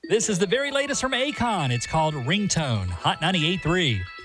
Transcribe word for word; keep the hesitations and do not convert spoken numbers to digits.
This is the very latest from Akon. It's called Ringtone, Hot ninety-eight point three.